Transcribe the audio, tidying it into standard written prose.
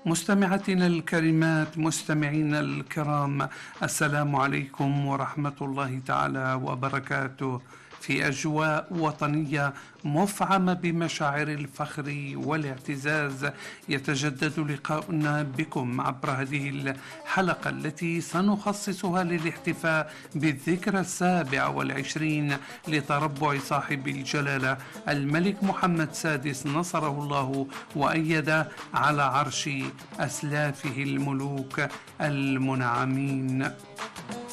مستمعاتنا الكريمات، مستمعينا الكرام، السلام عليكم ورحمة الله تعالى وبركاته. في أجواء وطنية مفعمة بمشاعر الفخر والاعتزاز، يتجدد لقاؤنا بكم عبر هذه الحلقة التي سنخصصها للاحتفاء بالذكرى 27 لتربع صاحب الجلالة الملك محمد السادس نصره الله وأيد على عرش أسلافه الملوك المنعمين.